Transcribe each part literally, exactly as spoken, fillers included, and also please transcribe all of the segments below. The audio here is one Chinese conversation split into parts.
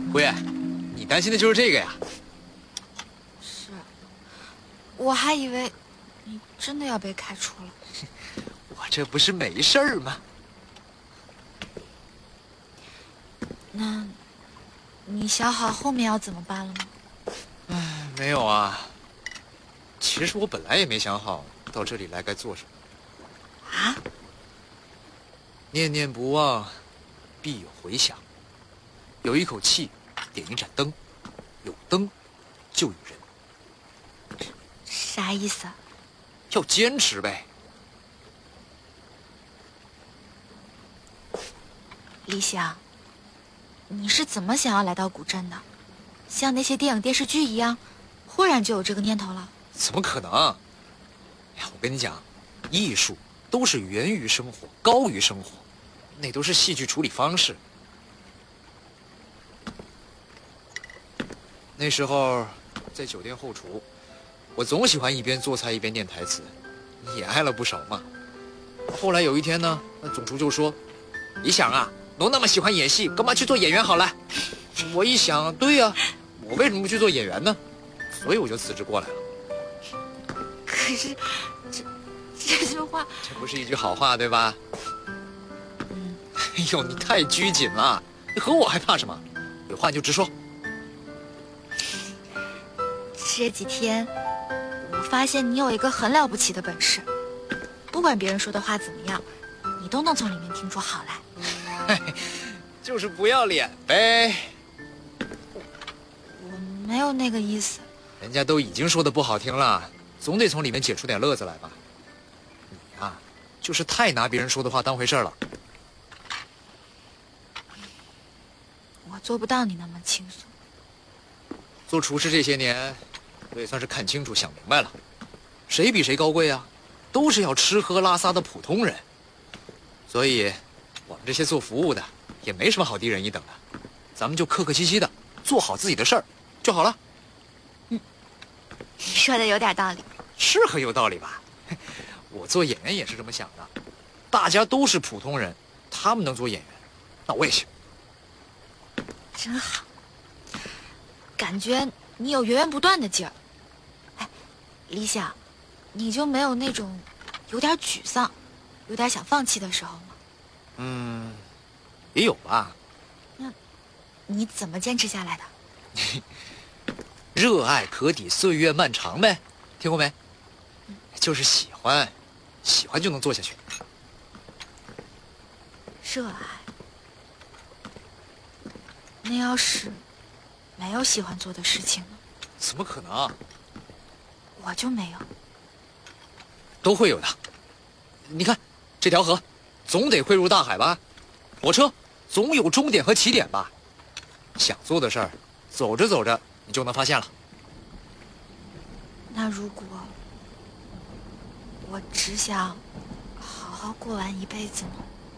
辉，你担心的就是这个呀？ 是，我还以为你真的要被开除了。 我这不是没事儿吗？ 那，你想好后面要怎么办了吗？ 唉，没有啊。其实我本来也没想好到这里来该做什么。 啊？ 念念不忘，必有回响。有一口气，点一盏灯，有灯，就有人。 啥意思啊？ 要坚持呗。 李想，你是怎么想要来到古镇的？像那些电影电视剧一样，忽然就有这个念头了？ 怎么可能？哎呀，我跟你讲，艺术都是源于生活，高于生活，那都是戏剧处理方式。那时候在酒店后厨，我总喜欢一边做菜一边念台词，也挨了不少骂。后来有一天呢，那总厨就说：“李想啊，都那么喜欢演戏，干嘛去做演员好了？”我一想，对呀、啊，我为什么不去做演员呢？所以我就辞职过来了。 可是，这这句话， 这不是一句好话，对吧？ 嗯， 哎呦，你太拘谨了，你和我还怕什么？有话你就直说。 这几天，我发现你有一个很了不起的本事，不管别人说的话怎么样，你都能从里面听出好来。 就是不要脸呗。 我没有那个意思。 人家都已经说的不好听了，总得从里面解出点乐子来吧。你呀，就是太拿别人说的话当回事了。 我做不到你那么轻松。 做厨师这些年，我也算是看清楚、想明白了，谁比谁高贵啊？都是要吃喝拉撒的普通人。所以，我们这些做服务的也没什么好低人一等的，咱们就客客气气的做好自己的事儿就好了。 你说的有点道理， 是很有道理吧？我做演员也是这么想的，大家都是普通人，他们能做演员，那我也行。 真好，感觉你有源源不断的劲儿。哎，李想，你就没有那种有点沮丧、有点想放弃的时候吗？ 嗯，也有吧。 那你怎么坚持下来的？ 热爱可抵岁月漫长呗，听过没？就是喜欢，喜欢就能做下去。 热爱。那要是没有喜欢做的事情呢？ 怎么可能？ 我就没有。 都会有的。你看，这条河，总得汇入大海吧？火车总有终点和起点吧？想做的事儿，走着走着你就能发现了。 那如果我只想好好过完一辈子呢？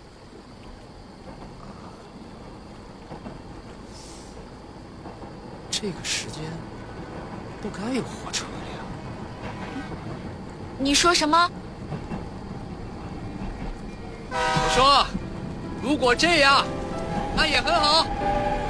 这个时间不该有火车的呀。 你说什么？ 我说，如果这样，那也很好。